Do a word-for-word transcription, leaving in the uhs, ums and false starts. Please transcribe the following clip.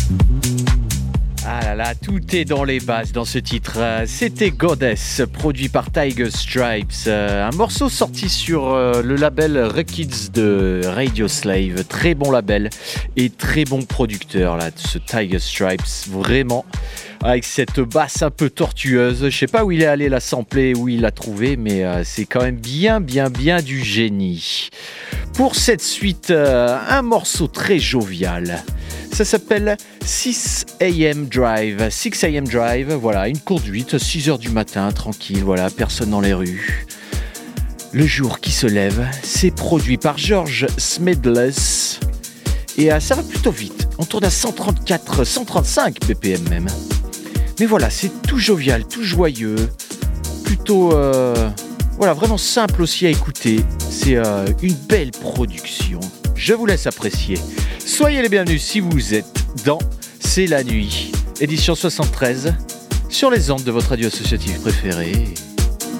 Ah là là, tout est dans les bases dans ce titre. C'était Goddess, produit par Tiger Stripes. Un morceau sorti sur le label Rekids de Radio Slave. Très bon label et très bon producteur là, ce Tiger Stripes. Vraiment, avec cette basse un peu tortueuse. Je sais pas où il est allé la sampler, où il l'a trouvé, mais c'est quand même bien, bien, bien du génie. Pour cette suite, un morceau très jovial. Ça s'appelle six a.m. Drive. six a.m. Drive, voilà, une conduite, six heures du matin, tranquille, voilà, personne dans les rues. Le jour qui se lève, c'est produit par George Smedless. Et euh, ça va plutôt vite. On tourne à cent trente-quatre, cent trente-cinq B P M même. Mais voilà, c'est tout jovial, tout joyeux. Plutôt, euh, voilà, vraiment simple aussi à écouter. C'est euh, une belle production. Je vous laisse apprécier. Soyez les bienvenus si vous êtes dans C'est la nuit, édition soixante-treize, sur les ondes de votre radio associative préférée.